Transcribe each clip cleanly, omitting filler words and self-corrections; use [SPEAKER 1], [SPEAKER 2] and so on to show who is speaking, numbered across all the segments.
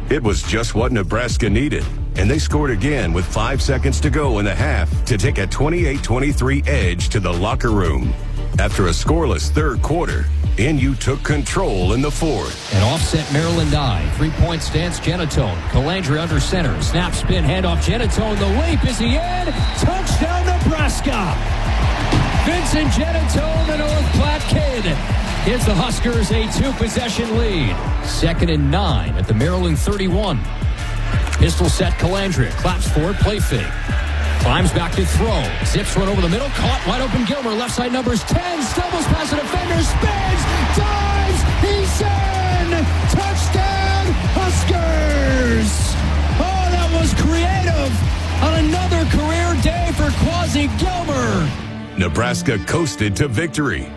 [SPEAKER 1] It was just what Nebraska needed, and they scored again with 5 seconds to go in the half to take a 28-23 edge to the locker room. After a scoreless third quarter, NU took control in the fourth.
[SPEAKER 2] An offset Maryland I. 3-point stance, Genatone. Calandra under center. Snap, spin, handoff, Genatone. The leap is the end. Touchdown, Nebraska. Vincent Genatone, the North Platte kid, gives the Huskers a 2-possession lead. 2nd and 9 at the Maryland 31. Pistol set, Calandra. Claps forward, play fake. Climbs back to throw. Zips run over the middle. Caught wide open Gilmer. Left side numbers 10. Stumbles past the defender. Spins. Dives. He's in. Touchdown Huskers. Oh, that was creative. On another career day for Quasi Gilmer.
[SPEAKER 1] Nebraska coasted to victory,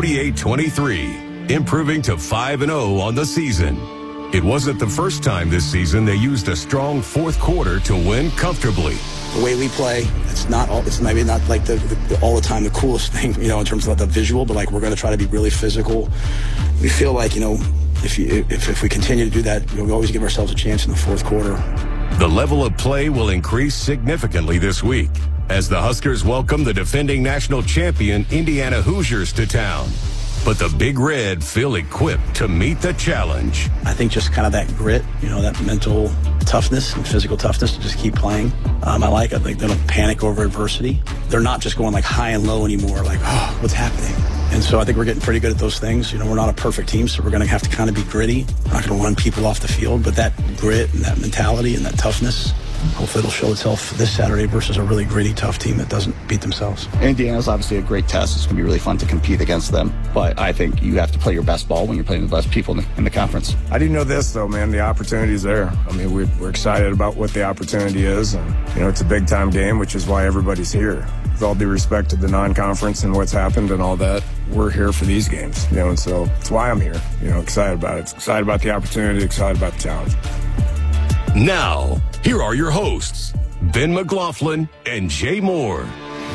[SPEAKER 1] 48-23, improving to 5-0 on the season. It wasn't the first time this season they used a strong fourth quarter to win comfortably.
[SPEAKER 3] The way we play, it's maybe not like the all the time the coolest thing, in terms of the visual, but like we're going to try to be really physical. We feel like, if we continue to do that, we always give ourselves a chance in the fourth quarter.
[SPEAKER 1] The level of play will increase significantly this week as the Huskers welcome the defending national champion Indiana Hoosiers to town. But the Big Red feel equipped to meet the challenge.
[SPEAKER 3] I think just kind of that grit, that mental toughness and physical toughness to just keep playing. I think they don't panic over adversity. They're not just going like high and low anymore, like, oh, what's happening? And so I think we're getting pretty good at those things. We're not a perfect team, so we're going to have to kind of be gritty. We're not going to run people off the field, but that grit and that mentality and that toughness, hopefully it'll show itself this Saturday versus a really gritty, tough team that doesn't beat themselves.
[SPEAKER 4] Indiana's obviously a great test. It's going to be really fun to compete against them. But I think you have to play your best ball when you're playing the best people in the conference.
[SPEAKER 5] I do know this, though, man. The opportunity's there. I mean, we're excited about what the opportunity is. And, it's a big-time game, which is why everybody's here. With all due respect to the non-conference and what's happened and all that, we're here for these games. And so that's why I'm here. Excited about it. Excited about the opportunity, excited about the challenge.
[SPEAKER 1] Now, here are your hosts, Ben McLaughlin and Jay Moore.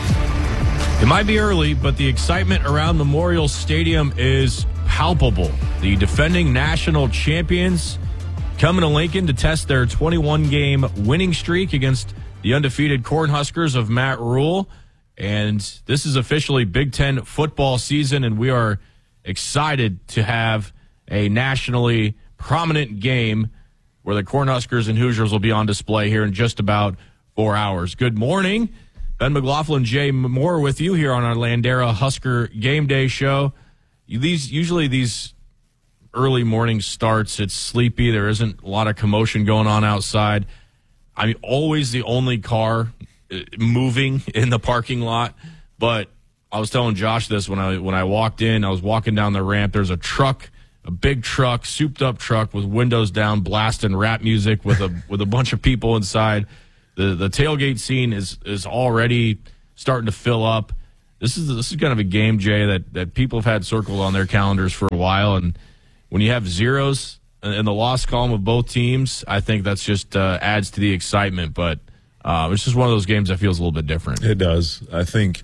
[SPEAKER 6] It might be early, but the excitement around Memorial Stadium is palpable. The defending national champions coming to Lincoln to test their 21-game winning streak against the undefeated Cornhuskers of Matt Rhule. And this is officially Big Ten football season, and we are excited to have a nationally prominent game where the Cornhuskers and Hoosiers will be on display here in just about 4 hours. Good morning. Ben McLaughlin, Jay Moore with you here on our Landera Husker Game Day show. Usually these early morning starts, it's sleepy. There isn't a lot of commotion going on outside. I'm always the only car moving in the parking lot, but I was telling Josh this when I walked in. I was walking down the ramp. There's a truck, a big truck, souped-up truck with windows down, blasting rap music with a bunch of people inside. The tailgate scene is already starting to fill up. This is kind of a game, Jay, that people have had circled on their calendars for a while, and when you have zeros in the loss column of both teams, I think that's just adds to the excitement. But it's just one of those games that feels a little bit different.
[SPEAKER 7] It does. I think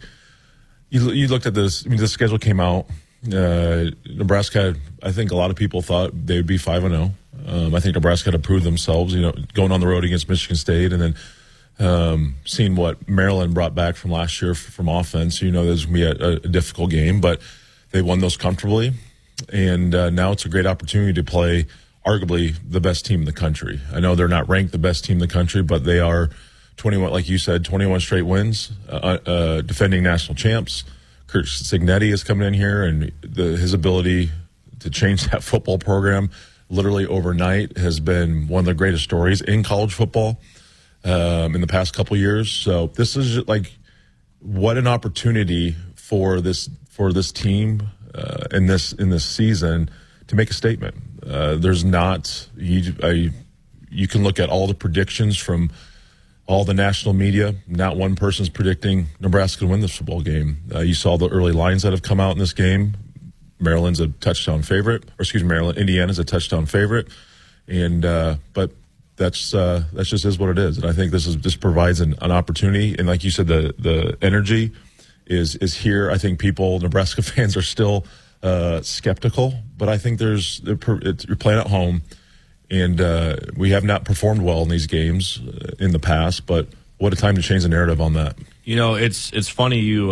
[SPEAKER 7] you looked at this. I mean, the schedule came out. Nebraska, I think a lot of people thought they would be 5-0. I think Nebraska had to prove themselves, going on the road against Michigan State and then seeing what Maryland brought back from last year from offense. There's going to be a difficult game, but they won those comfortably. And now it's a great opportunity to play arguably the best team in the country. I know they're not ranked the best team in the country, but they are 21, like you said, 21 straight wins, defending national champs. Curt Cignetti is coming in here, and his ability to change that football program literally overnight has been one of the greatest stories in college football in the past couple years. So this is like what an opportunity for this team in this season to make a statement. There's not you can look at all the predictions from all the national media. Not one person's predicting Nebraska to win this football game. You saw the early lines that have come out in this game. Maryland's a touchdown favorite, Indiana's a touchdown favorite, and but that's just is what it is. And I think this provides an opportunity. And like you said, the energy is here. I think Nebraska fans are still skeptical, but I think you're playing at home. And we have not performed well in these games in the past, but what a time to change the narrative on that.
[SPEAKER 6] You know, it's funny you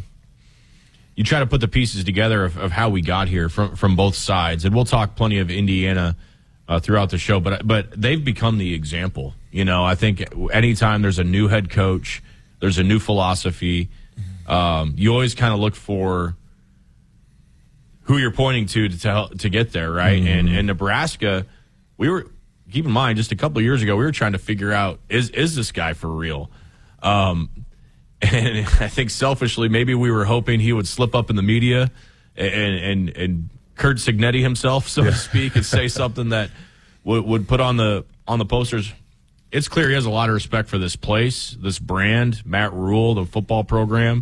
[SPEAKER 6] try to put the pieces together of how we got here from both sides, and we'll talk plenty of Indiana throughout the show, but they've become the example. You know, I think anytime there's a new head coach, there's a new philosophy, you always kind of look for who you're pointing to get there, right? Mm-hmm. And Nebraska, keep in mind, just a couple of years ago, we were trying to figure out, is this guy for real? And I think selfishly, maybe we were hoping he would slip up in the media and Curt Cignetti himself, so to speak, and say something that would put on the posters. It's clear he has a lot of respect for this place, this brand, Matt Rule, the football program.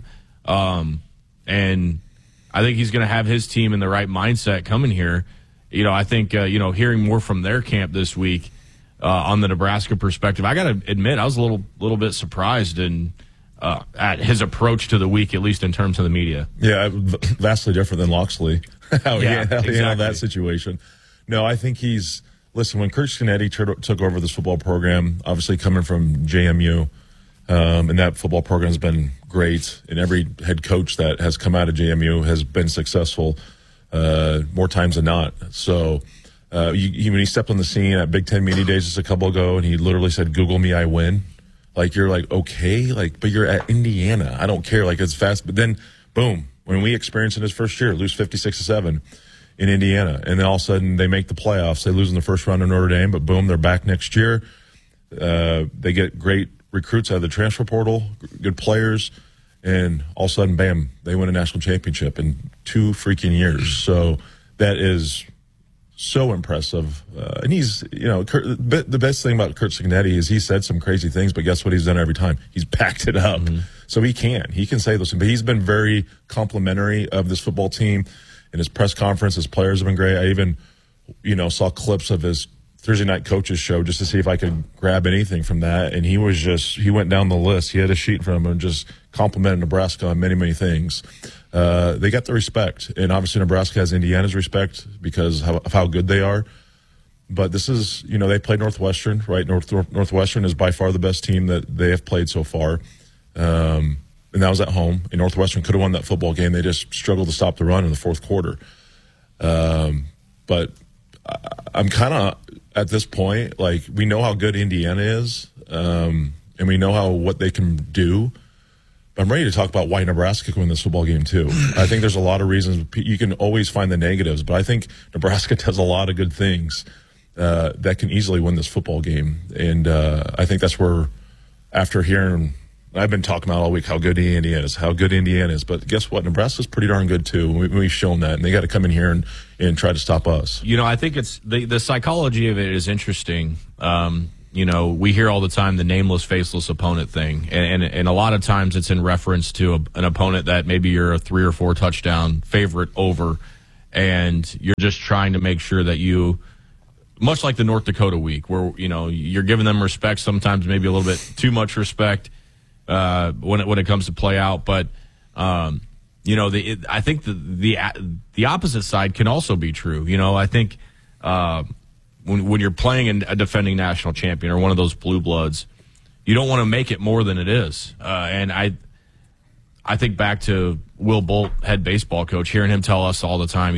[SPEAKER 6] And I think he's going to have his team in the right mindset coming here. You know, I think, hearing more from their camp this week on the Nebraska perspective, I got to admit, I was a little bit surprised at his approach to the week, at least in terms of the media.
[SPEAKER 7] Yeah, vastly different than Loxley. How he handled
[SPEAKER 6] exactly.
[SPEAKER 7] that situation. No, I think listen, when Curt Cignetti took over this football program, obviously coming from JMU, and that football program has been great, and every head coach that has come out of JMU has been successful more times than not. So when he stepped on the scene at Big Ten Media Days just a couple ago, and he literally said, "Google me, I win." Like, you're like, okay, like, but you're at Indiana. I don't care. Like, it's fast. But then, boom, when we experienced in his first year, lose 56-7 in Indiana, and then all of a sudden they make the playoffs. They lose in the first round of Notre Dame, but boom, they're back next year. They get great recruits out of the transfer portal, good players, and all of a sudden, bam, they win a national championship in 2 freaking years. So that is so impressive. And he's, the best thing about Curt Cignetti is he said some crazy things, but guess what he's done every time? He's backed it up. Mm-hmm. So he can say those things. But he's been very complimentary of this football team. In his press conference, his players have been great. I even, saw clips of his Thursday night coaches show just to see if I could grab anything from that. And he went down the list. He had a sheet from him and just complimented Nebraska on many, many things. They got the respect. And obviously Nebraska has Indiana's respect because of how good they are. But this is, they played Northwestern, right? Northwestern is by far the best team that they have played so far. And that was at home. And Northwestern could have won that football game. They just struggled to stop the run in the fourth quarter. But I'm kind of, at this point, like, we know how good Indiana is, and we know what they can do. But I'm ready to talk about why Nebraska can win this football game, too. I think there's a lot of reasons. You can always find the negatives, but I think Nebraska does a lot of good things that can easily win this football game. And I think that's where, after hearing, I've been talking about all week how good Indiana is. But guess what? Nebraska's pretty darn good, too. We've shown that. And they got to come in here and try to stop us.
[SPEAKER 6] I think it's the psychology of it is interesting. We hear all the time the nameless, faceless opponent thing. And a lot of times it's in reference to an opponent that maybe you're a 3 or 4 touchdown favorite over. And you're just trying to make sure that you, much like the North Dakota week, where, you're giving them respect, sometimes maybe a little bit too much respect. When it comes to play out, but I think the opposite side can also be true. I think when you're playing a defending national champion or one of those blue bloods, you don't want to make it more than it is. And I think back to Will Bolt, head baseball coach, hearing him tell us all the time,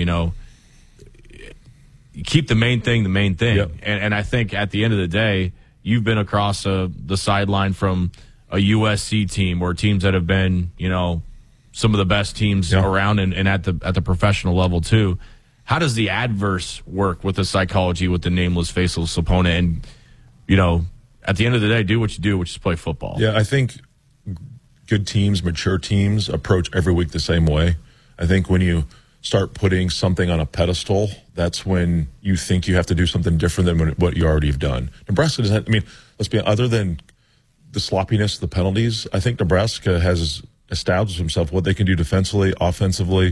[SPEAKER 6] keep the main thing the main thing. Yep. And I think at the end of the day, you've been across the sideline from a USC team or teams that have been, some of the best teams around and at the professional level too. How does the adverse work with the psychology with the nameless, faceless opponent? And, at the end of the day, do what you do, which is play football.
[SPEAKER 7] Yeah, I think good teams, mature teams approach every week the same way. I think when you start putting something on a pedestal, that's when you think you have to do something different than what you already have done. Nebraska doesn't, let's be, other than the sloppiness of the penalties, I think Nebraska has established himself what they can do defensively, offensively,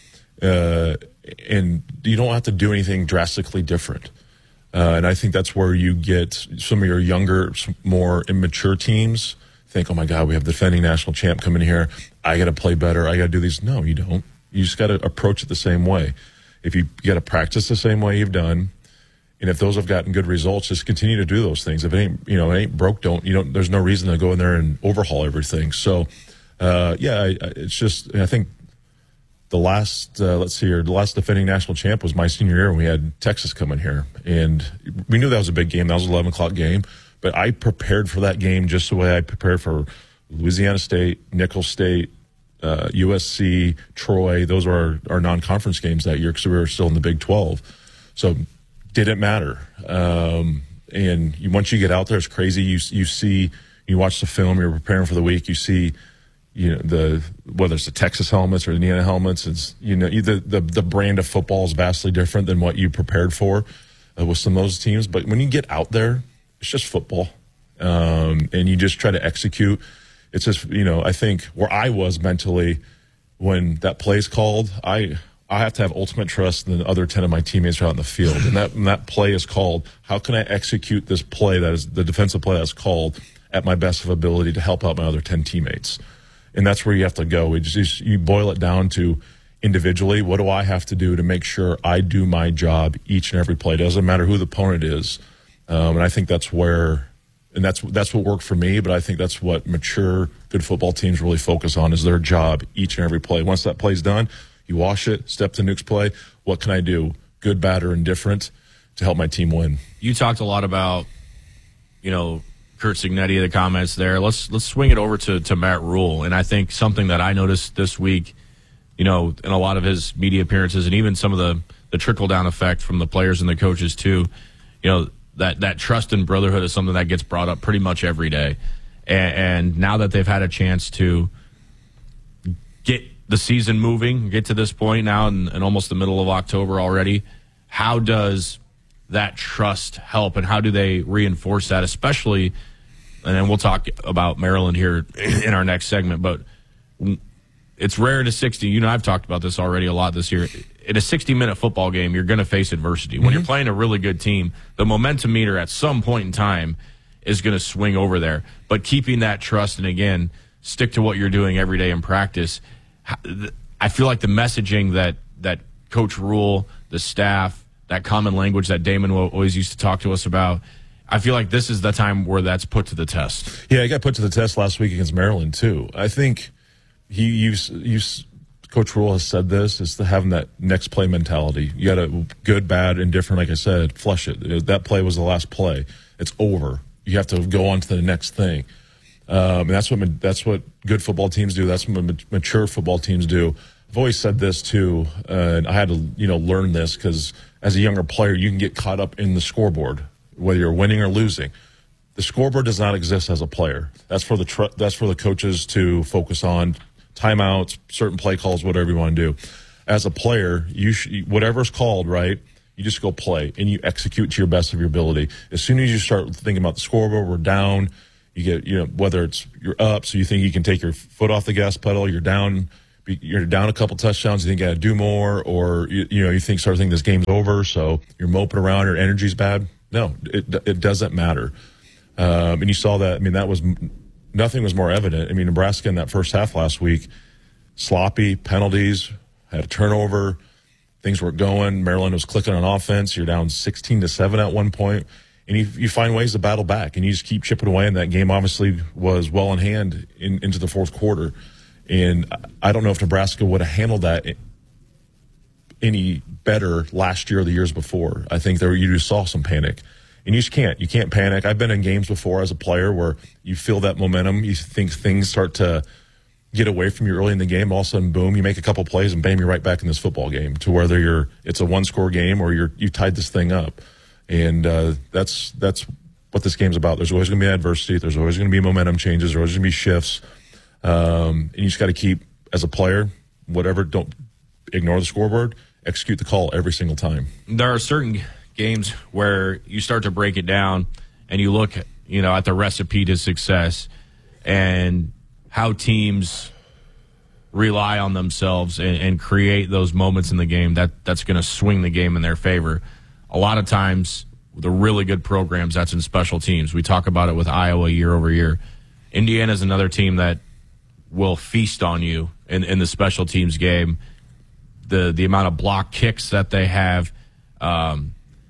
[SPEAKER 7] and you don't have to do anything drastically different. And I think that's where you get some of your younger, more immature teams think, oh my God, we have the defending national champ coming here. I got to play better. I got to do these. No, you don't. You just got to approach it the same way. If you got to practice the same way you've done, And if those have gotten good results, just continue to do those things. If it ain't broke, there's no reason to go in there and overhaul everything. So, it's just, I think the last, the last defending national champ was my senior year when we had Texas coming here. And we knew that was a big game. That was an 11 o'clock game. But I prepared for that game just the way I prepared for Louisiana State, Nicholls State, USC, Troy. Those were our non-conference games that year because we were still in the Big 12. So didn't matter. And once you get out there, it's crazy. You see, you watch the film, you're preparing for the week, you see, whether it's the Texas helmets or the Indiana helmets, it's, the brand of football is vastly different than what you prepared for with some of those teams. But when you get out there, it's just football. And you just try to execute. It's just, I think where I was mentally when that play's called, I have to have ultimate trust in the other 10 of my teammates out in the field. And that play is called, how can I execute this play that is the defensive play that's called at my best of ability to help out my other 10 teammates? And that's where you have to go. You boil it down to individually, what do I have to do to make sure I do my job each and every play? It doesn't matter who the opponent is. And I think that's where, and that's what worked for me, but I think that's what mature, good football teams really focus on is their job each and every play. Once that play's done, you wash it, step to the next play. What can I do, good, bad, or indifferent, to help my team win?
[SPEAKER 6] You talked a lot about, Curt Cignetti, the comments there. Let's swing it over to Matt Rhule. And I think something that I noticed this week, in a lot of his media appearances and even some of the trickle-down effect from the players and the coaches too, that trust and brotherhood is something that gets brought up pretty much every day. And now that they've had a chance to get the season moving, get to this point now in almost the middle of October already, how does that trust help and how do they reinforce that, especially, and then we'll talk about Maryland here in our next segment, but it's rare in a 60, I've talked about this already a lot this year. In a 60-minute football game, you're going to face adversity. When you're playing a really good team, the momentum meter at some point in time is going to swing over there. But keeping that trust and, again, stick to what you're doing every day in practice, I feel like the messaging that Coach Rhule, the staff, that common language that Damon always used to talk to us about, I feel like this is the time where that's put to the test.
[SPEAKER 7] Yeah, it got put to the test last week against Maryland, too. I think Coach Rhule has said this, is having that next play mentality. You got a good, bad, indifferent, like I said, flush it. That play was the last play. It's over. You have to go on to the next thing. And that's what good football teams do. That's what mature football teams do. I've always said this, too, and I had to learn this because as a younger player, you can get caught up in the scoreboard, whether you're winning or losing. The scoreboard does not exist as a player. That's for the coaches to focus on. Timeouts, certain play calls, whatever you want to do. As a player, whatever's called, right, you just go play and you execute to your best of your ability. As soon as you start thinking about the scoreboard, we're down, you get, whether it's you're up, so you think you can take your foot off the gas pedal, you're down a couple touchdowns, you think you got to do more, or you start thinking this game's over, so you're moping around, your energy's bad. No, it doesn't matter. And you saw that. Nothing was more evident. Nebraska in that first half last week, sloppy, penalties, had a turnover, things weren't going. Maryland was clicking on offense. You're down 16-7 at one point, and you find ways to battle back, and you just keep chipping away. And that game obviously was well in hand into the fourth quarter. And I don't know if Nebraska would have handled that any better last year or the years before. I think you just saw some panic. And you just can't. You can't panic. I've been in games before as a player where you feel that momentum. You think things start to get away from you early in the game. All of a sudden, boom, you make a couple plays and bam, you're right back in this football game to whether it's a one-score game or you tied this thing up. And that's what this game's about. There's always going to be adversity. There's always going to be momentum changes. There's always going to be shifts. And you just got to keep, as a player, don't ignore the scoreboard. Execute the call every single time.
[SPEAKER 6] There are certain games where you start to break it down and you look, at the recipe to success and how teams rely on themselves and create those moments in the game that's going to swing the game in their favor. A lot of times, the really good programs, that's in special teams. We talk about it with Iowa year over year. Indiana's another team that will feast on you in the special teams game. The amount of block kicks that they have,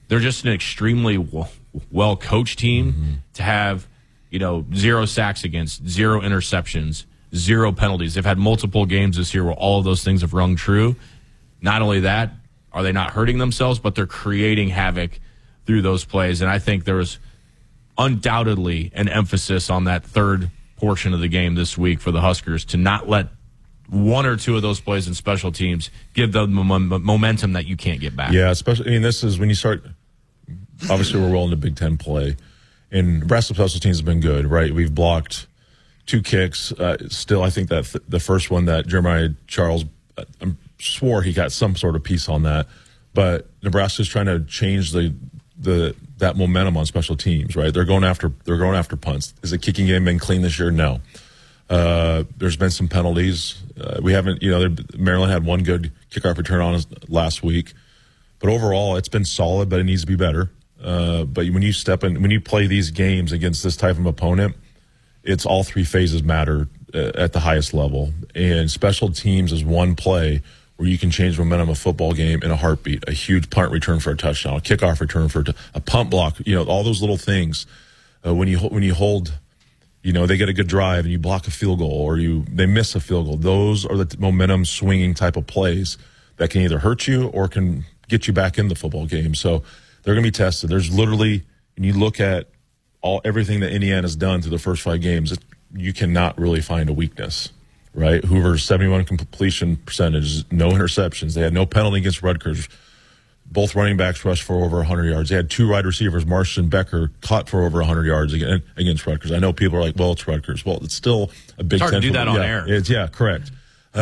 [SPEAKER 6] they're just an extremely well-coached team to have, 0 sacks against, 0 interceptions, 0 penalties. They've had multiple games this year where all of those things have rung true. Not only that, are they not hurting themselves, but they're creating havoc through those plays. And I think there was undoubtedly an emphasis on that third portion of the game this week for the Huskers to not let one or two of those plays in special teams give them momentum that you can't get back.
[SPEAKER 7] Yeah, especially, this is when you start, obviously we're well into Big Ten play, and Nebraska special teams have been good, right? We've blocked 2 kicks. Still, I think that the first one that Jeremiah Charles swore he got some sort of piece on that, but Nebraska's trying to change that momentum on special teams, right? They're going after punts. Is the kicking game been clean this year? No. There's been some penalties. We haven't, Maryland had one good kickoff return on us last week, but overall it's been solid, but it needs to be better. But when you play these games against this type of opponent, it's all 3 phases matter at the highest level. And special teams is one play where you can change the momentum of a football game in a heartbeat. A huge punt return for a touchdown, a kickoff return for a punt block, all those little things. When you hold, they get a good drive and you block a field goal or they miss a field goal. Those are the momentum swinging type of plays that can either hurt you or can get you back in the football game. So they're going to be tested. There's literally, when you look at everything that Indiana's done through the first 5 games, you cannot really find a weakness, right? Hoover's 71 completion percentage, no interceptions. They had no penalty against Rutgers. Both running backs rushed for over 100 yards. They had 2 wide receivers, Marsh and Becker, caught for over 100 yards against Rutgers. I know people are like, well, it's Rutgers. Well, it's still a Big Ten.
[SPEAKER 6] It's hard to do that on air.
[SPEAKER 7] Correct.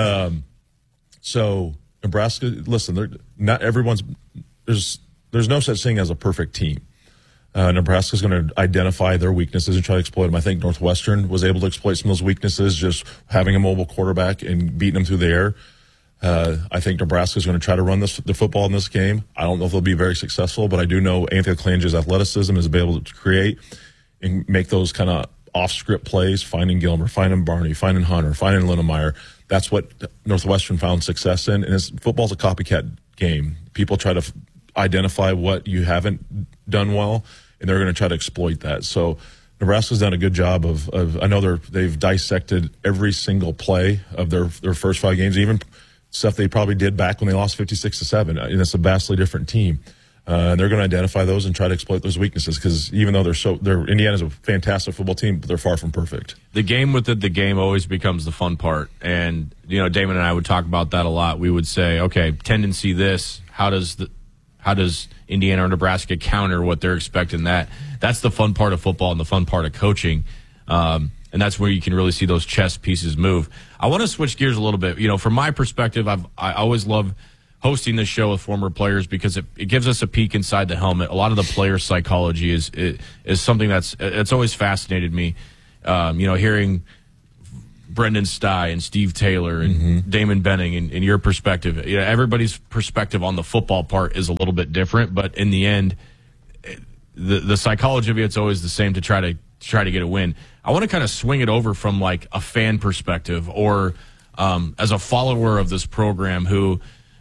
[SPEAKER 7] So Nebraska, listen, not everyone's there's no such thing as a perfect team. Nebraska's going to identify their weaknesses and try to exploit them. I think Northwestern was able to exploit some of those weaknesses, just having a mobile quarterback and beating them through the air. I think Nebraska's going to try to run the football in this game. I don't know if they'll be very successful, but I do know Anthony Colange's athleticism is able to create and make those kind of off-script plays, finding Gilmer, finding Barney, finding Hunter, finding Linnemeyer. That's what Northwestern found success in. And football's a copycat game. People try to identify what you haven't done well, and they're going to try to exploit that. So Nebraska's done a good job of I know they've dissected every single play of their first 5 games, even stuff they probably did back when they lost 56-7. And it's a vastly different team. And they're going to identify those and try to exploit those weaknesses because even though Indiana's a fantastic football team, but they're far from perfect.
[SPEAKER 6] The game within the game always becomes the fun part. And, Damon and I would talk about that a lot. We would say, okay, tendency this, how does Indiana or Nebraska counter what they're expecting? That's the fun part of football and the fun part of coaching. And that's where you can really see those chess pieces move. I want to switch gears a little bit. From my perspective, I always love hosting this show with former players because it gives us a peek inside the helmet. A lot of the player psychology is something it's always fascinated me. Hearing Brendan Sty and Steve Taylor and Damon Benning and your perspective. Everybody's perspective on the football part is a little bit different, but in the end, the psychology of it's always the same to try to get a win. I want to kind of swing it over from like a fan perspective or as a follower of this program who,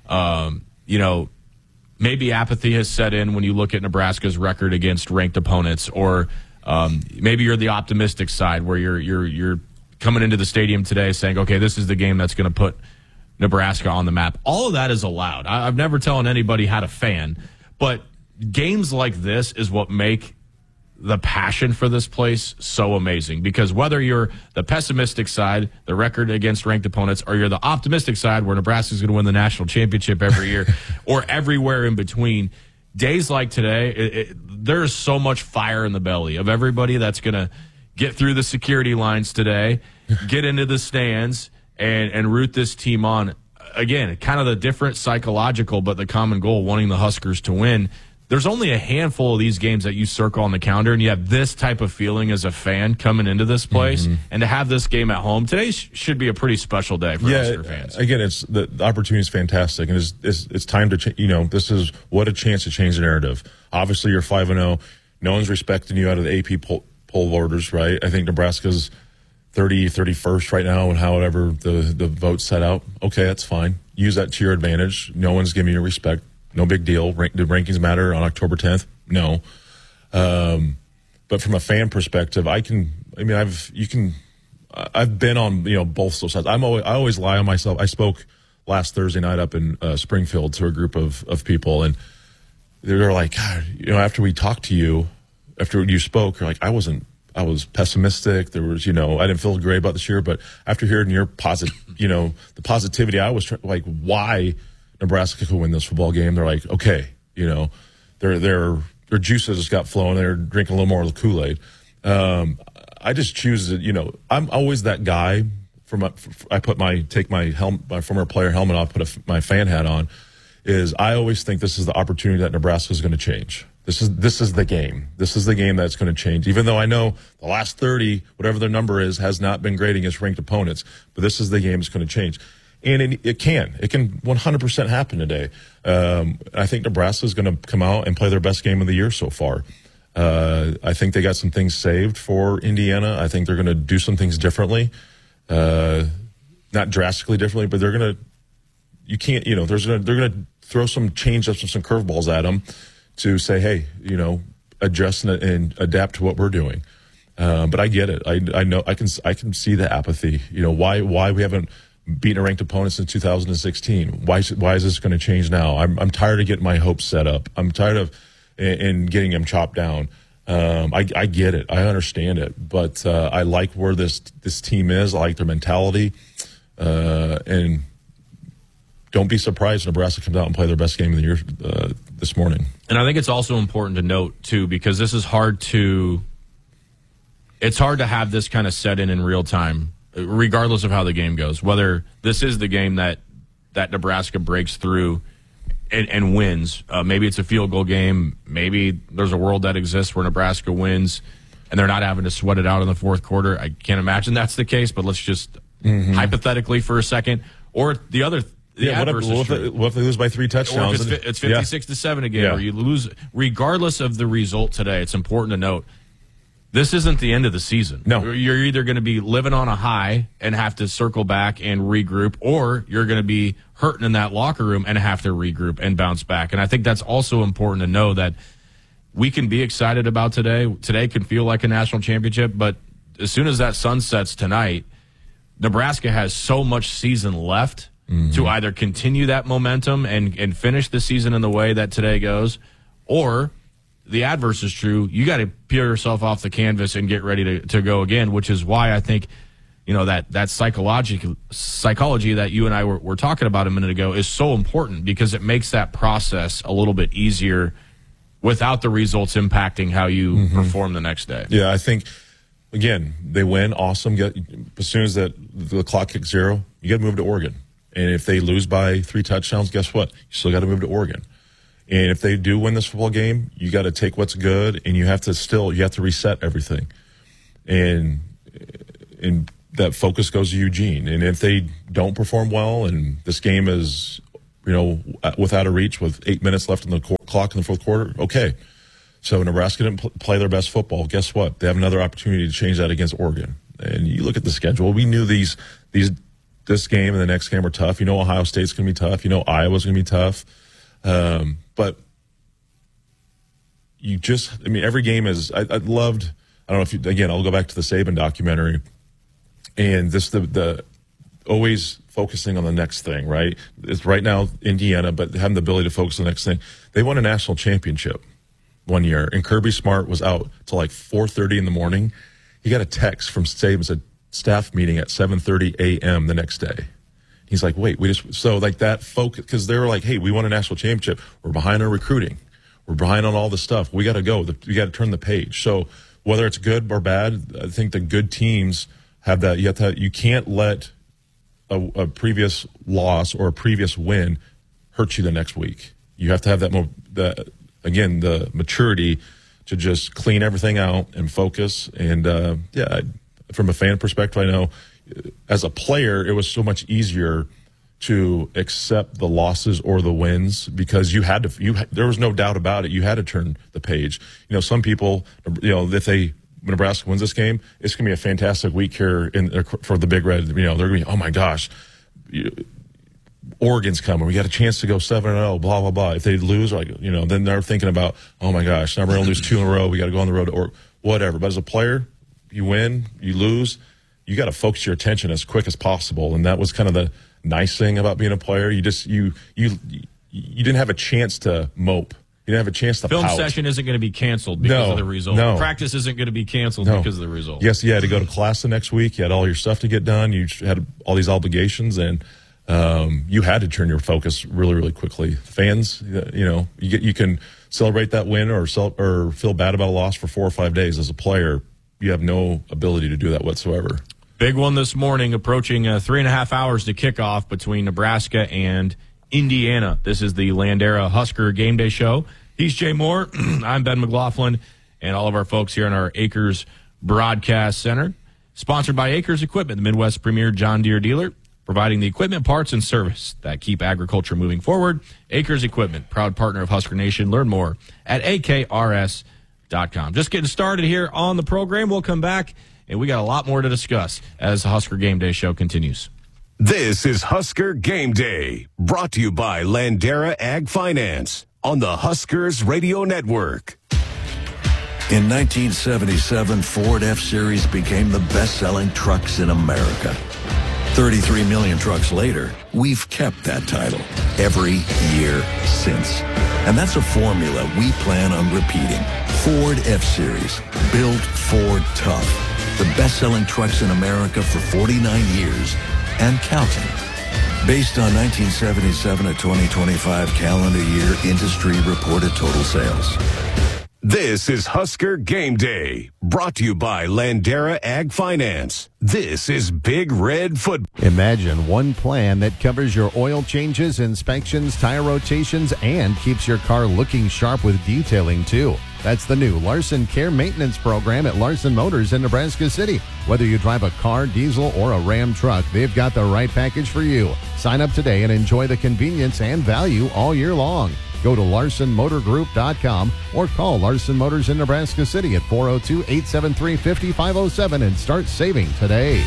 [SPEAKER 6] maybe apathy has set in when you look at Nebraska's record against ranked opponents, or maybe you're the optimistic side where you're coming into the stadium today saying, okay, this is the game that's going to put Nebraska on the map. All of that is allowed. I've never telling anybody how to fan, but games like this is what make the passion for this place so amazing, because whether you're the pessimistic side, the record against ranked opponents, or you're the optimistic side where Nebraska's going to win the national championship every year or everywhere in between, days like today, there's so much fire in the belly of everybody that's going to get through the security lines today, get into the stands, and root this team on. Again, kind of the different psychological, but the common goal, wanting the Huskers to win. There's only a handful of these games that you circle on the calendar, and you have this type of feeling as a fan coming into this place. And to have this game at home, today should be a pretty special day for Husker fans.
[SPEAKER 7] Again, the opportunity is fantastic, and it's time to this is what a chance to change the narrative. Obviously, you're 5-0. No one's respecting you out of the AP poll voters, right? I think Nebraska's 31st right now, and however the vote set out. Okay, that's fine. Use that to your advantage. No one's giving you respect. No big deal. Do rankings matter on October 10th? No. But from a fan perspective, I've been on, both those sides. I always lie on myself. I spoke last Thursday night up in Springfield to a group of people, and they're like, God, after we talked to you, after you spoke, you're like, I was pessimistic. There was, I didn't feel great about this year, but after hearing your the positivity, I was like, why Nebraska could win this football game? They're like, okay, their juices just got flowing. They're drinking a little more of the Kool-Aid. I just choose to, I'm always that guy. I take my former player helmet off, put my fan hat on. I always think this is the opportunity that Nebraska is going to change. This is the game. This is the game that's going to change. Even though I know the last 30, whatever their number is, has not been great against ranked opponents, but this is the game that's going to change. And it can 100% happen today. I think Nebraska is going to come out and play their best game of the year so far. I think they got some things saved for Indiana. I think they're going to do some things differently, not drastically differently, but they're going to throw some change-ups and some curveballs at them to say, hey, adjust and adapt to what we're doing. But I get it. I know I can see the apathy. Why we haven't beaten a ranked opponent since 2016. Why is this going to change now? I'm tired of getting my hopes set up. I'm tired of and getting them chopped down. I get it. I understand it. But I like where this team is. I like their mentality. And don't be surprised if Nebraska comes out and play their best game of the year this morning.
[SPEAKER 6] And I think it's also important to note, too, because this is hard to have this kind of set in real time, regardless of how the game goes, whether this is the game that Nebraska breaks through and wins. Maybe it's a field goal game. Maybe there's a world that exists where Nebraska wins and they're not having to sweat it out in the fourth quarter. I can't imagine that's the case, but let's just hypothetically for a second. Or the other what if they lose by 3 touchdowns?
[SPEAKER 7] Or
[SPEAKER 6] if it's 56-7 again, or you lose. Regardless of the result today, it's important to note this isn't the end of the season.
[SPEAKER 7] No.
[SPEAKER 6] You're either going to be living on a high and have to circle back and regroup, or you're going to be hurting in that locker room and have to regroup and bounce back. And I think that's also important to know that we can be excited about today. Today can feel like a national championship, but as soon as that sun sets tonight, Nebraska has so much season left to either continue that momentum and finish the season in the way that today goes, or the adverse is true. You got to peel yourself off the canvas and get ready to go again, which is why I think, that psychology that you and I were talking about a minute ago is so important, because it makes that process a little bit easier without the results impacting how you perform the next day.
[SPEAKER 7] Yeah, I think, again, they win, awesome. As soon as the clock kicks 0, you got to move to Oregon. And if they lose by 3 touchdowns, guess what? You still got to move to Oregon. And if they do win this football game, you got to take what's good, and you have to reset everything. And that focus goes to Eugene. And if they don't perform well, and this game is, without a reach with 8 minutes left on the clock in the fourth quarter, okay. So Nebraska didn't play their best football. Guess what? They have another opportunity to change that against Oregon. And you look at the schedule. We knew this game and the next game were tough. Ohio State's going to be tough. Iowa's going to be tough. But every game is, I loved, I don't know if I'll go back to the Saban documentary, and this, the always focusing on the next thing, right? It's right now Indiana, but having the ability to focus on the next thing. They won a national championship one year, and Kirby Smart was out till like 4:30 in the morning. He got a text from Saban's a staff meeting at 7:30 a.m. the next day. He's like, wait, so that focus, because they were like, hey, we won a national championship. We're behind on recruiting. We're behind on all this stuff. We got to go. We got to turn the page. So whether it's good or bad, I think the good teams have that. You can't let a previous loss or a previous win hurt you the next week. You have to have the maturity to just clean everything out and focus. And from a fan perspective, I know as a player, it was so much easier to accept the losses or the wins, because there was no doubt about it. You had to turn the page. Some people, if Nebraska wins this game, it's going to be a fantastic week here for the Big Red. They're going to be, oh my gosh, Oregon's coming. We got a chance to go 7-0, blah, blah, blah. If they lose, then they're thinking about, oh, my gosh, now we're going to lose 2 in a row. We got to go on the road or whatever. But as a player, you win, you lose, you got to focus your attention as quick as possible. And that was kind of the nice thing about being a player. You didn't have a chance to mope. You didn't have a chance to
[SPEAKER 6] Film
[SPEAKER 7] pout.
[SPEAKER 6] session isn't going to be canceled because of the result.
[SPEAKER 7] No.
[SPEAKER 6] Practice isn't going to be canceled because of the result.
[SPEAKER 7] Yes, you had to go to class the next week. You had all your stuff to get done. You had all these obligations, and you had to turn your focus really, really quickly. Fans, you can celebrate that win or feel bad about a loss for 4 or 5 days. As a player, you have no ability to do that whatsoever.
[SPEAKER 6] Big one this morning, approaching 3.5 hours to kickoff between Nebraska and Indiana. This is the Landera Husker Game Day Show. He's Jay Moore. I'm Ben McLaughlin, and all of our folks here in our Acres Broadcast Center. Sponsored by Acres Equipment, the Midwest's premier John Deere dealer, providing the equipment, parts, and service that keep agriculture moving forward. Acres Equipment, proud partner of Husker Nation. Learn more at akrs.com. Just getting started here on the program. We'll come back, and we got a lot more to discuss as the Husker Game Day Show continues.
[SPEAKER 1] This is Husker Game Day, brought to you by Landera Ag Finance on the Huskers Radio Network.
[SPEAKER 8] In 1977, Ford F-Series became the best-selling trucks in America. 33 million trucks later, we've kept that title every year since. And that's a formula we plan on repeating. Ford F-Series, built Ford tough. The best-selling trucks in America for 49 years and counting. Based on 1977 to 2025 calendar year industry reported total sales.
[SPEAKER 1] This is Husker Game Day, brought to you by Landera Ag Finance. This is Big Red Football.
[SPEAKER 9] Imagine one plan that covers your oil changes, inspections, tire rotations, and keeps your car looking sharp with detailing, too. That's the new Larson Care Maintenance Program at Larson Motors in Nebraska City. Whether you drive a car, diesel, or a Ram truck, they've got the right package for you. Sign up today and enjoy the convenience and value all year long. Go to LarsonMotorGroup.com or call Larson Motors in Nebraska City at 402-873-5507 and start saving today.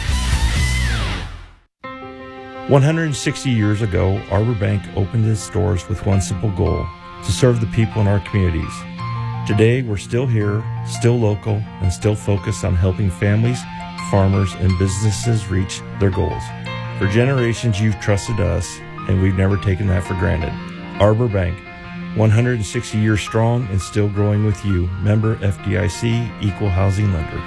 [SPEAKER 10] 160 years ago, Arbor Bank opened its doors with one simple goal: to serve the people in our communities. Today, we're still here, still local, and still focused on helping families, farmers, and businesses reach their goals. For generations, you've trusted us, and we've never taken that for granted. Arbor Bank, 160 years strong and still growing with you. Member FDIC, Equal Housing Lender.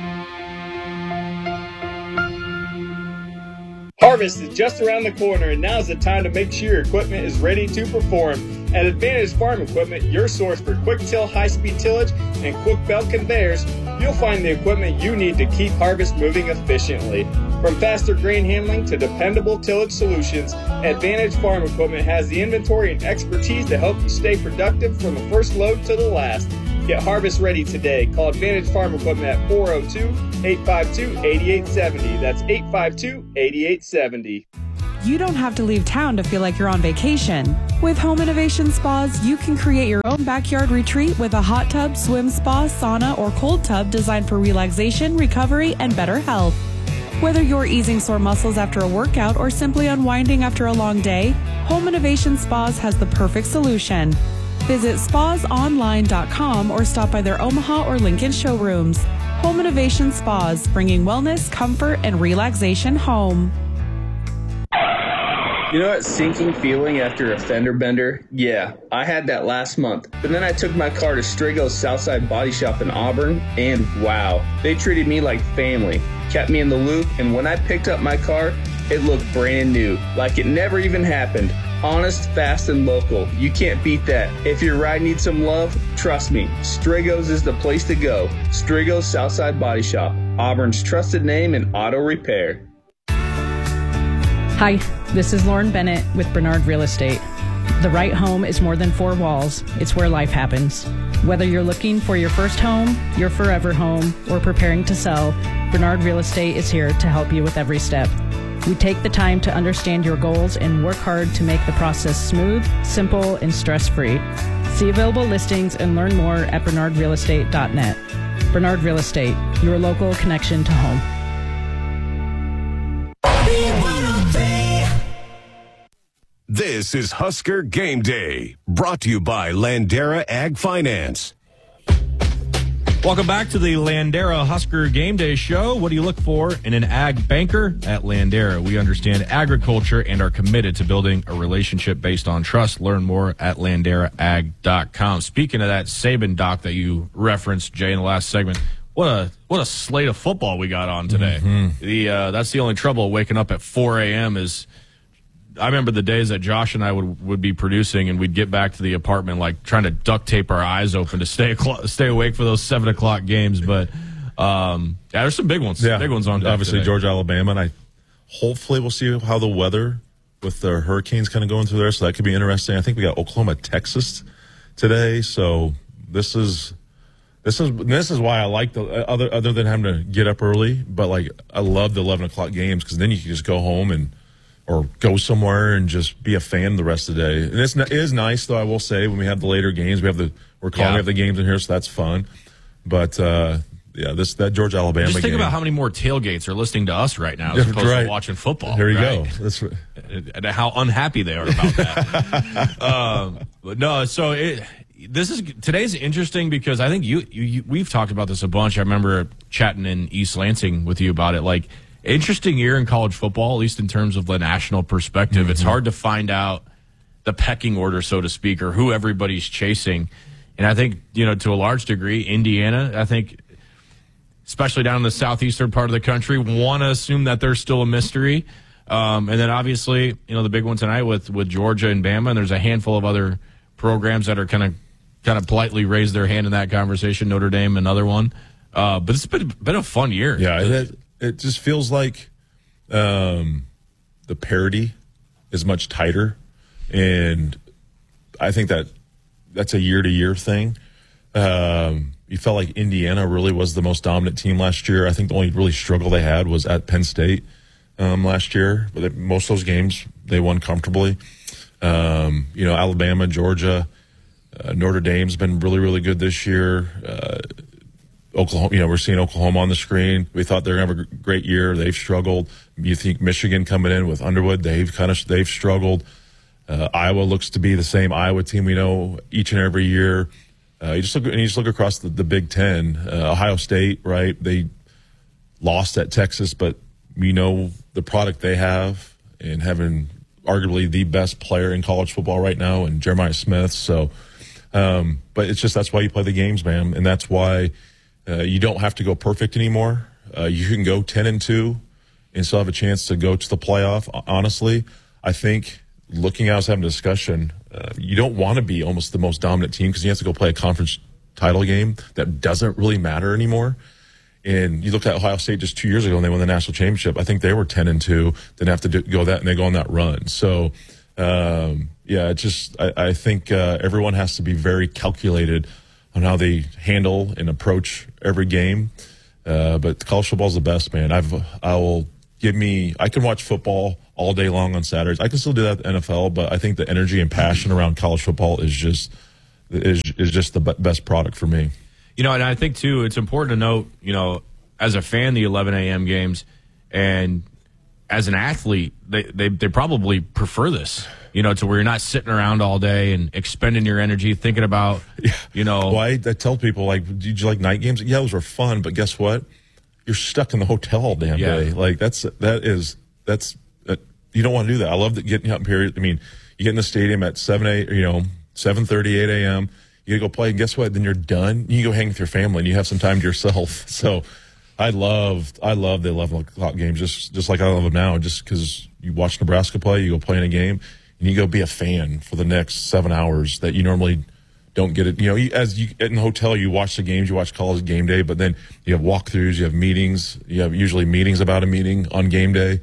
[SPEAKER 11] Harvest is just around the corner, and now's the time to make sure your equipment is ready to perform. At Advantage Farm Equipment, your source for quick till, high-speed tillage, and quick belt conveyors, you'll find the equipment you need to keep harvest moving efficiently. From faster grain handling to dependable tillage solutions, Advantage Farm Equipment has the inventory and expertise to help you stay productive from the first load to the last. Get harvest ready today. Call Advantage Farm Equipment at 402-852-8870. That's 852-8870.
[SPEAKER 12] You don't have to leave town to feel like you're on vacation. With Home Innovation Spas, you can create your own backyard retreat with a hot tub, swim spa, sauna, or cold tub designed for relaxation, recovery, and better health. Whether you're easing sore muscles after a workout or simply unwinding after a long day, Home Innovation Spas has the perfect solution. Visit spasonline.com or stop by their Omaha or Lincoln showrooms. Home Innovation Spas, bringing wellness, comfort, and relaxation home.
[SPEAKER 11] You know that sinking feeling after a fender bender? Yeah, I had that last month. But then I took my car to Strigo's Southside Body Shop in Auburn, and wow, they treated me like family, kept me in the loop, and when I picked up my car, it looked brand new, like it never even happened. Honest, fast, and local. You can't beat that. If your ride needs some love, trust me, Strigo's is the place to go. Strigo's Southside Body Shop, Auburn's trusted name in auto repair.
[SPEAKER 13] Hi, this is Lauren Bennett with Bernard Real Estate. The right home is more than four walls. It's where life happens. Whether you're looking for your first home, your forever home, or preparing to sell, Bernard Real Estate is here to help you with every step. We take the time to understand your goals and work hard to make the process smooth, simple, and stress-free. See available listings and learn more at bernardrealestate.net. Bernard Real Estate, your local connection to home.
[SPEAKER 1] This is Husker Game Day, brought to you by Landera Ag Finance.
[SPEAKER 6] Welcome back to the Landera Husker Game Day Show. What do you look for in an ag banker? At Landera, we understand agriculture and are committed to building a relationship based on trust. Learn more at LanderaAg.com. Speaking of that Saban doc that you referenced, Jay, in the last segment, what a slate of football we got on today. Mm-hmm. That's the only trouble waking up at 4 a.m. is I remember the days that Josh and I would be producing, and we'd get back to the apartment like trying to duct tape our eyes open to stay awake for those 7 o'clock games. But there's some big ones.
[SPEAKER 7] Yeah,
[SPEAKER 6] big ones on.
[SPEAKER 7] Obviously,
[SPEAKER 6] today.
[SPEAKER 7] Georgia, Alabama, and hopefully we'll see how the weather with the hurricanes kind of going through there. So that could be interesting. I think we got Oklahoma, Texas today. So this is why I like the other than having to get up early. But like I love the 11 o'clock games because then you can just go home or go somewhere and just be a fan the rest of the day. And it is nice, though, I will say, when we have the later games. We have the games in here, so that's fun. But, that Georgia-Alabama game.
[SPEAKER 6] Just think about how many more tailgates are listening to us right now as opposed to watching football.
[SPEAKER 7] There you go. That's right.
[SPEAKER 6] And how unhappy they are about that. But no, so today's interesting because I think we've talked about this a bunch. I remember chatting in East Lansing with you about it. Like, interesting year in college football, at least in terms of the national perspective. Mm-hmm. It's hard to find out the pecking order, so to speak, or who everybody's chasing. And I think, to a large degree, Indiana, I think, especially down in the southeastern part of the country, want to assume that they're still a mystery. And then obviously, the big one tonight with Georgia and Bama, and there's a handful of other programs that are kind of politely raise their hand in that conversation. Notre Dame, another one. But it's been a fun year.
[SPEAKER 7] Yeah, it just feels like the parity is much tighter, and I think that's a year-to-year thing. You felt like Indiana really was the most dominant team last year. I think the only really struggle they had was at Penn State last year. But most of those games, they won comfortably. Alabama, Georgia, Notre Dame's been really, really good this year. Oklahoma, we're seeing Oklahoma on the screen. We thought they were going to have a great year. They've struggled. You think Michigan coming in with Underwood, they've struggled. Iowa looks to be the same Iowa team we know each and every year. You just look across the Big Ten. Ohio State, right? They lost at Texas, but we know the product they have and having arguably the best player in college football right now, and Jeremiah Smith. So, but it's just that's why you play the games, man, and that's why. You don't have to go perfect anymore. You can go 10-2 and still have a chance to go to the playoff. Honestly, I think I was having a discussion, you don't want to be almost the most dominant team because you have to go play a conference title game that doesn't really matter anymore. And you look at Ohio State just 2 years ago when they won the national championship. I think they were 10-2, didn't have to go that, and they go on that run. So, I think everyone has to be very calculated on how they handle and approach every game. But college football is the best, man. I can watch football all day long on Saturdays. I can still do that at the NFL, but I think the energy and passion around college football is just the best product for me.
[SPEAKER 6] And I think too, it's important to note, as a fan, the 11 a.m. games, and as an athlete, they probably prefer this. To where you're not sitting around all day and expending your energy thinking about,
[SPEAKER 7] Well, I tell people, did you like night games? Yeah, those were fun, but guess what? You're stuck in the hotel all damn day. Like you don't want to do that. I love getting up here. I mean, you get in the stadium at 7:30, 8 a.m. You gotta go play, and guess what? Then you're done. You go hang with your family, and you have some time to yourself. So, I love the 11 o'clock games, just like I love them now, just because you watch Nebraska play, you go play in a game. And you go be a fan for the next 7 hours that you normally don't get it. As you in the hotel, you watch the games, you watch college game day, but then you have walkthroughs, you have meetings, you have usually meetings about a meeting on game day.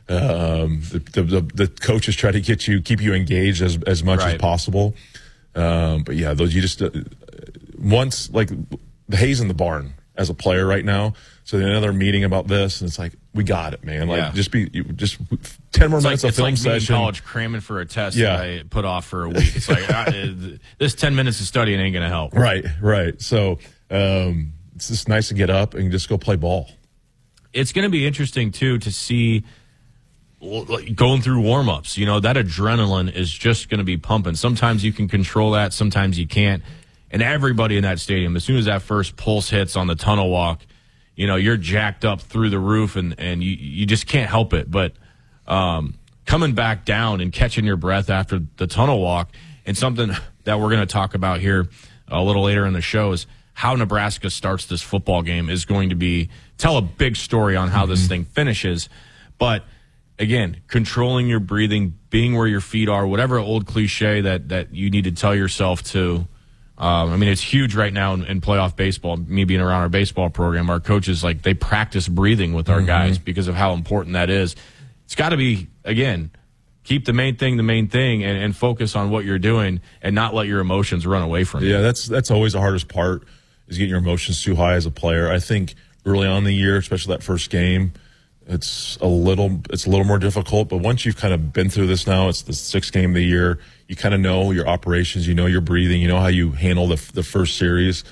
[SPEAKER 7] The coaches try to keep you engaged as much as possible. But yeah, those you just once like the hay's in the barn as a player right now. So then another meeting about this, and it's like, we got it, man. Like, just 10 more minutes of film session.
[SPEAKER 6] It's like college cramming for a test that I put off for a week. It's like, this 10 minutes of studying ain't going to help.
[SPEAKER 7] Right. So it's just nice to get up and just go play ball.
[SPEAKER 6] It's going to be interesting, too, to see going through warm-ups. That adrenaline is just going to be pumping. Sometimes you can control that, sometimes you can't. And everybody in that stadium, as soon as that first pulse hits on the tunnel walk, you're jacked up through the roof, and you just can't help it. But coming back down and catching your breath after the tunnel walk, and something that we're going to talk about here a little later in the show is how Nebraska starts this football game is going to tell a big story on how this thing finishes. But again, controlling your breathing, being where your feet are, whatever old cliche that you need to tell yourself to. It's huge right now in playoff baseball. Me being around our baseball program, our coaches, they practice breathing with our guys because of how important that is. It's got to be, again, keep the main thing and focus on what you're doing and not let your emotions run away from you.
[SPEAKER 7] Yeah, that's always the hardest part, is getting your emotions too high as a player. I think early on in the year, especially that first game, it's a little more difficult. But once you've kind of been through this now, it's the 6th game of the year. You kind of know your operations, you know your breathing, you know how you handle the first series.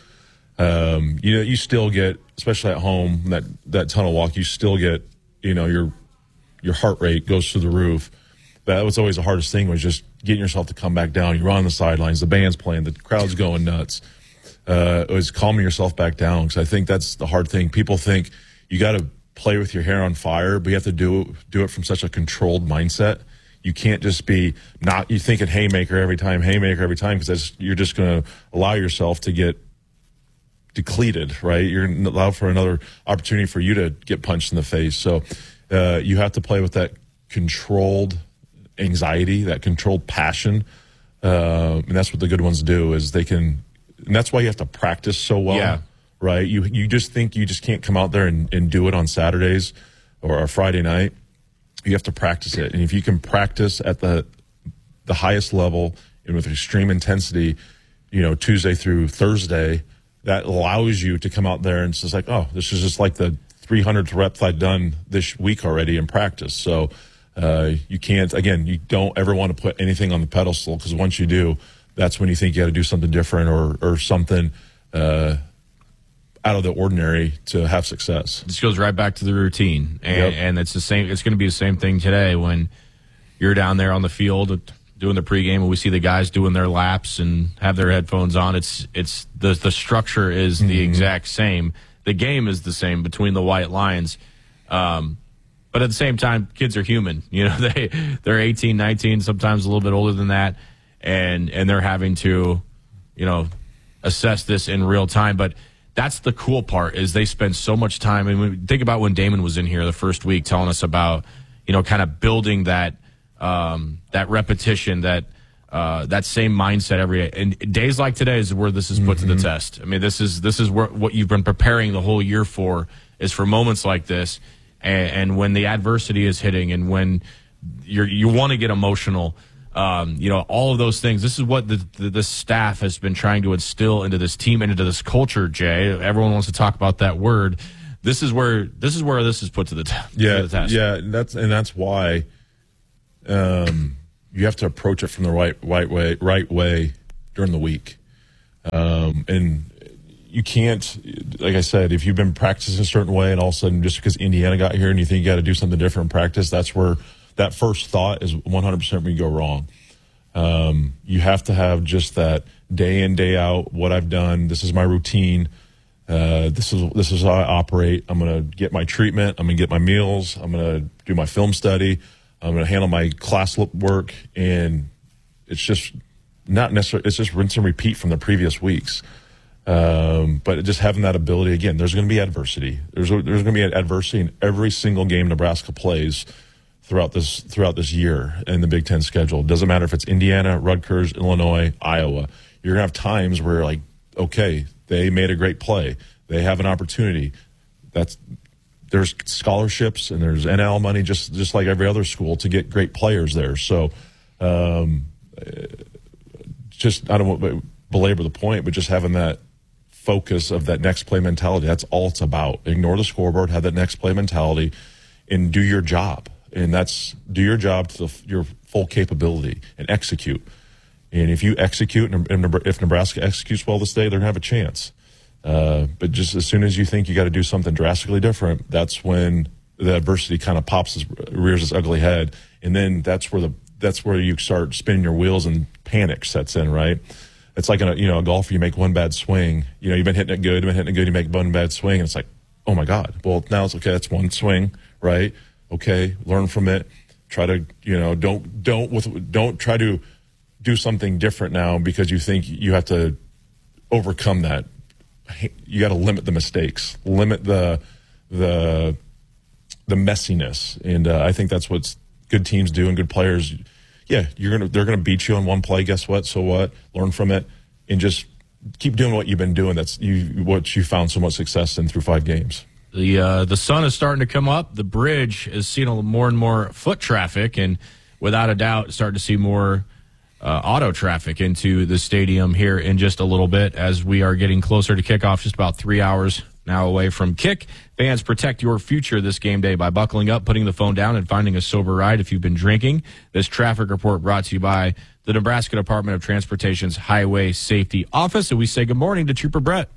[SPEAKER 7] You still get, especially at home, that tunnel walk, you still get, your heart rate goes through the roof. That was always the hardest thing, was just getting yourself to come back down. You're on the sidelines, the band's playing, the crowd's going nuts. It was calming yourself back down, because I think that's the hard thing. People think you got to play with your hair on fire, but you have to do it from such a controlled mindset. You can't just be you thinking haymaker every time, because you're just going to allow yourself to get depleted, right? You're going to allow for another opportunity for you to get punched in the face. So you have to play with that controlled anxiety, that controlled passion, and that's what the good ones do. Is they can, and that's why you have to practice so well.
[SPEAKER 6] Yeah.
[SPEAKER 7] Right? You just think you just can't come out there and do it on Saturdays or a Friday night. You have to practice it. And if you can practice at the highest level and with extreme intensity, Tuesday through Thursday, that allows you to come out there and it's just like, oh, this is just like the 300th rep I've done this week already in practice. So you don't ever want to put anything on the pedestal, because once you do, that's when you think you got to do something different or something out of the ordinary to have success.
[SPEAKER 6] This goes right back to the routine, and it's the same. It's going to be the same thing today when you're down there on the field doing the pregame, and we see the guys doing their laps and have their headphones on. It's the structure is the exact same. The game is the same between the white lines, but at the same time, kids are human. They're 18, 19, sometimes a little bit older than that, and they're having to, assess this in real time, but. That's the cool part, is they spend so much time. And think about when Damon was in here the first week telling us about, kind of building that repetition, that same mindset every day. And days like today is where this is put to the test. This is what you've been preparing the whole year for, is for moments like this. And when the adversity is hitting, and when you want to get emotional, all of those things. This is what the staff has been trying to instill into this team and into this culture, Jay. Everyone wants to talk about that word. This is where this is put to the test.
[SPEAKER 7] Yeah, that's why you have to approach it from the right way during the week. And you can't, like I said, if you've been practicing a certain way and all of a sudden just because Indiana got here and you think you got to do something different in practice, that's where that first thought is 100% when you go wrong. You have to have just that day in, day out, what I've done. This is my routine. This is how I operate. I'm going to get my treatment. I'm going to get my meals. I'm going to do my film study. I'm going to handle my class work. And it's just not necessarily, it's just rinse and repeat from the previous weeks. But just having that ability, again, there's going to be adversity. There's going to be adversity in every single game Nebraska plays throughout this year in the Big Ten schedule. It doesn't matter if it's Indiana, Rutgers, Illinois, Iowa. You're going to have times where, like, okay, they made a great play. They have an opportunity. There's scholarships and there's NL money just like every other school to get great players there. So just, I don't want to belabor the point, but just having that focus of that next play mentality, that's all it's about. Ignore the scoreboard, have that next play mentality, and do your job. And that's do your job to your full capability and execute. And if you execute, and if Nebraska executes well this day, they're going to have a chance. But just as soon as you think you got to do something drastically different, that's when the adversity kind of rears its ugly head, and then that's where you start spinning your wheels and panic sets in, right? It's like a golfer, you make one bad swing. You've been hitting it good, you make one bad swing, and it's like, oh my God. Well, now it's okay. That's one swing, right? Okay, learn from it. Try to, don't try to do something different now because you think you have to overcome that. You got to limit the mistakes, limit the messiness, and I think that's what good teams do and good players. Yeah, they're gonna beat you on one play. Guess what? So what? Learn from it and just keep doing what you've been doing. That's what you found so much success in through 5 games.
[SPEAKER 6] The sun is starting to come up. The bridge is seeing more and more foot traffic, and without a doubt, starting to see more auto traffic into the stadium here in just a little bit as we are getting closer to kickoff, just about 3 hours now away from kick. Fans, protect your future this game day by buckling up, putting the phone down, and finding a sober ride if you've been drinking. This traffic report brought to you by the Nebraska Department of Transportation's Highway Safety Office. And we say good morning to Trooper Brett.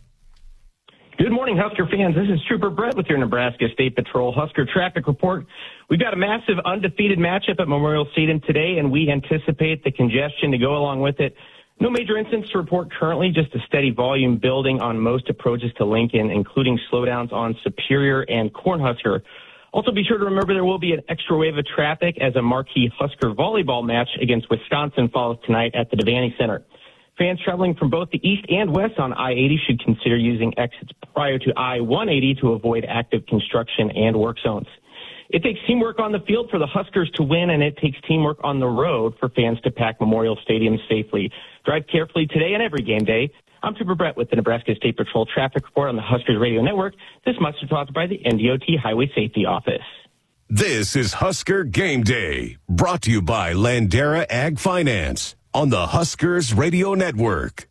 [SPEAKER 14] Good morning, Husker fans. This is Trooper Brett with your Nebraska State Patrol Husker Traffic Report. We've got a massive undefeated matchup at Memorial Stadium today, and we anticipate the congestion to go along with it. No major incidents to report currently, just a steady volume building on most approaches to Lincoln, including slowdowns on Superior and Cornhusker. Also, be sure to remember there will be an extra wave of traffic as a marquee Husker volleyball match against Wisconsin follows tonight at the Devaney Center. Fans traveling from both the east and west on I-80 should consider using exits prior to I-180 to avoid active construction and work zones. It takes teamwork on the field for the Huskers to win, and it takes teamwork on the road for fans to pack Memorial Stadium safely. Drive carefully today and every game day. I'm Trooper Brett with the Nebraska State Patrol Traffic Report on the Huskers Radio Network. This must be sponsored by the NDOT Highway Safety Office.
[SPEAKER 1] This is Husker Game Day, brought to you by Landera Ag Finance on the Huskers Radio Network.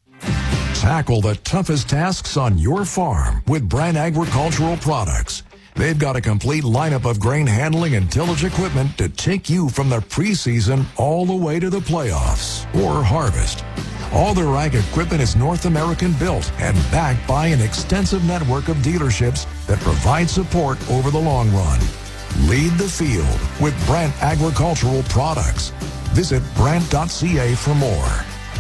[SPEAKER 8] Tackle the toughest tasks on your farm with Brand Agricultural Products. They've got a complete lineup of grain handling and tillage equipment to take you from the preseason all the way to the playoffs or harvest. All their ag equipment is North American built and backed by an extensive network of dealerships that provide support over the long run. Lead the field with Brand Agricultural Products. Visit Brand.ca for more.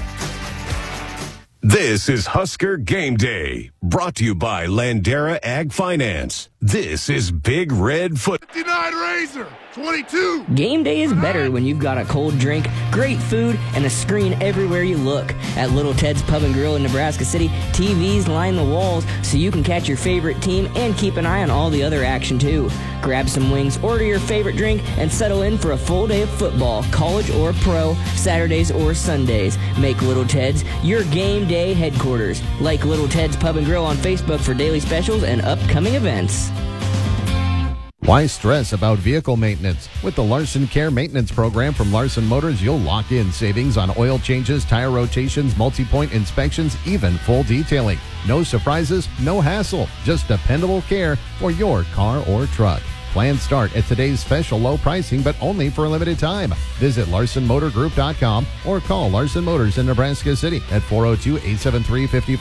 [SPEAKER 1] This is Husker Game Day, brought to you by Landera Ag Finance. This is Big Red Foot.
[SPEAKER 15] 59 Razor, 22.
[SPEAKER 16] Game day is better when you've got a cold drink, great food, and a screen everywhere you look. At Little Ted's Pub and Grill in Nebraska City, TVs line the walls so you can catch your favorite team and keep an eye on all the other action too. Grab some wings, order your favorite drink, and settle in for a full day of football, college or pro, Saturdays or Sundays. Make Little Ted's your game day headquarters. Like Little Ted's Pub and Grill on Facebook for daily specials and upcoming events.
[SPEAKER 9] Why stress about vehicle maintenance? With the Larson Care Maintenance Program from Larson Motors, you'll lock in savings on oil changes, tire rotations, multi-point inspections, even full detailing. No surprises, no hassle, just dependable care for your car or truck. Plans start at today's special low pricing, but only for a limited time. Visit LarsonMotorGroup.com or call Larson Motors in Nebraska City at 402-873-5500.